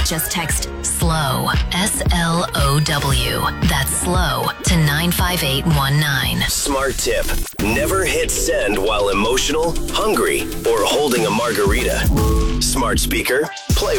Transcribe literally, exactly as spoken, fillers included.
just text SLOW, S L O W. That's SLOW to nine five eight one nine. Smart tip. Never hit send while emotional, hungry, or holding a margarita. Smart speaker